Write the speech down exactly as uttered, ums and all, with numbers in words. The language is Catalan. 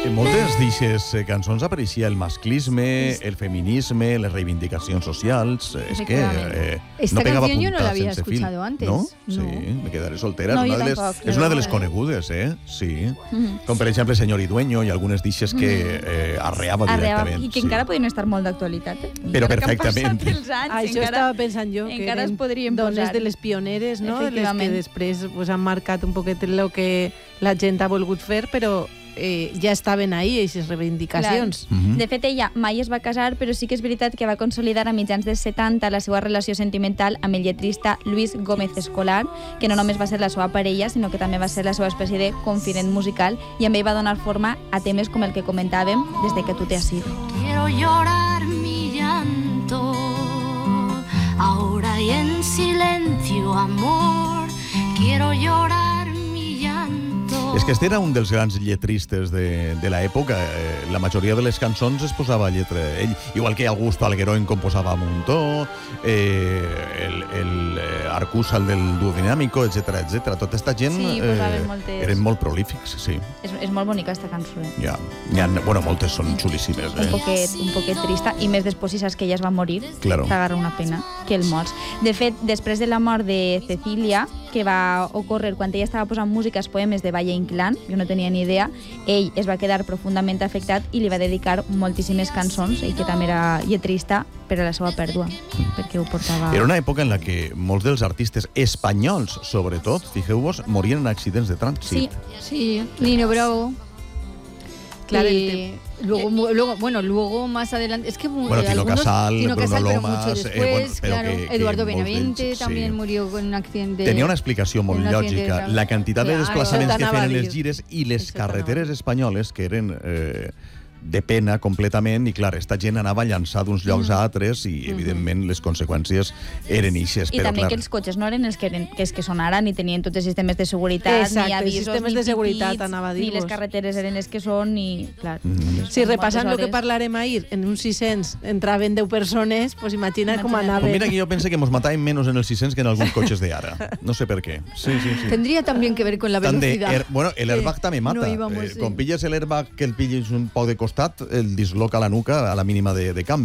En moltes d'eixes cançons apareixia el masclisme, el feminisme, les reivindicacions socials. És que eh, Esta no pegava canción yo no la puntada había sense fil. escuchado antes. ¿No? No. Sí, me quedaré soltera. No, és jo una de les, tampoc. és una de les No, conegudes, eh? Sí. Mhm. Com, per exemple, Senyor i Dueño i algunes d'eixes que eh, arreava Arreava, directament. I que sí. encara podien estar molt d'actualitat. Eh? Però Encara perfectament. Que han passat els anys, Ah, això encara, estava pensant jo, que encara es eren podrien dones posar. de les pioneres, no? De les que Efectivament. després pues, han marcat un poquet el que la gent ha volgut fer, però eh, ja estaven ahí, aquestes reivindicacions. Mhm. De fet, ella mai es va casar, però sí que és veritat que va consolidar a mitjans dels setanta la seva relació sentimental amb el lletrista Luis Gómez Escolar, que no només va ser la seva parella, sinó que també va ser la seva espècie de confident musical, i amb ell va donar forma a temes com el que comentàvem, Desde que tú te has ido. Quiero llorar mi llanto, ahora y en silencio, amor. Quiero llorar mi llanto. És que este era un dels grans lletristes de, de l'època. Eh, la majoria de les cançons es posava lletra ell, igual que Augusto Algueró en composava un muntó, eh, el, el eh, Arcús, el del duo dinámico, etcètera, etcètera. Tota esta gent Sí, posaven moltes- eren molt prolífics, sí. És, és molt bonica, aquesta cançó. Eh? Ja, ha, bueno, moltes són xulíssimes, Un eh? poquet, un poquet trista, i més després si saps que ella es va morir, Claro. t'agarra una pena que el morts. De fet, després de la mort de Cecília, que va ocórrer quan ella estava posant música als poemes de Valle Inclán, jo no tenia ni idea, ell es va quedar profundament afectat i li va dedicar moltíssimes cançons, ell que també era lletrista, per a la seva pèrdua, perquè ho portava... Era una època en la que molts dels artistes espanyols, sobretot, fijeu-vos, morien en accidents de Sí, trànsit. Sí, Nino Bravo. Claro, el Y luego, mu- luego, bueno, luego más adelante, es que mu- Bueno, eh, Tino algunos- Casal, Tino Bruno Casal, pero Lomas, mucho eh, después, bueno, pero claro. que- que Eduardo molts Benavente d'ells, también sí. murió con un accidente. Tenia una explicació molt un accidente de lògica. tra- La quantitat de Claro, desplaçaments això que t'anava feien a les dir. gires i les Això t'anava a carreteres dir. espanyoles, que eren eh, de pena completament, i clar, esta gent anava a llançar d'uns llocs a altres i, evidentment, les conseqüències eren ixes. I Però, també clar, que els cotxes no eren els que, eren, que, els que són ara, ni tenien tots els sistemes de seguretat, Exacte, ni els avisos, sistemes ni de seguretat, pitits, anava a ni dir-vos. les carreteres eren les que són, ni... Clar, Mhm. Si repassant el moltes que hores. parlarem ahir, en uns sis-cents entraven deu persones, pues imagina com Imagina't. anaven. Pues mira que jo pense que ens matàvem menys en els sis-cents que en alguns cotxes d'ara. No sé per què. Sí, sí, sí. Tendría también que ver con la Tant de velocidad. air- bueno, el airbag Que també mata. no íbamos, eh, sí. quan pilles l'airbag que el pilles un poc de costat, el disloca la nuca a la mínima de, de canvi.